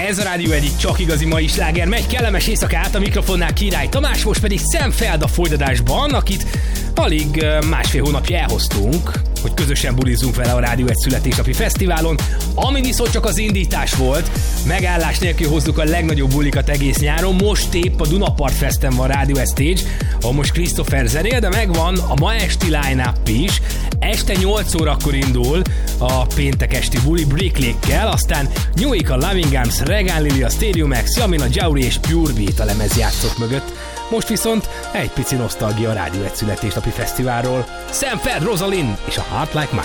Ez a Rádió egyik csak igazi mai sláger. Megy kellemes éjszakát, a mikrofonnál Király Tamás, most pedig Sam Feld a folytatásban, akit alig másfél hónapja elhoztunk, hogy közösen bulizzunk vele a Rádió egy születésnapi fesztiválon, ami viszont csak az indítás volt. Megállás nélkül hozzuk a legnagyobb bulikat egész nyáron. Most épp a Dunapart Festen van Rádió egy Stage, ahol most Christopher zenél, de megvan a ma esti line-up is. Este 8 órakor indul a péntek esti buli Brick Lake-kel, aztán Newik, a Loving Arms, Regan Lily, a Stadium X, Yamin, a Jauri és Pure Beat a lemezjátszók mögött. Most viszont egy pici nosztalgia a Rádió egy születésnapi fesztiválról. Sam Feld, Rosalind és a Heart Like Mine.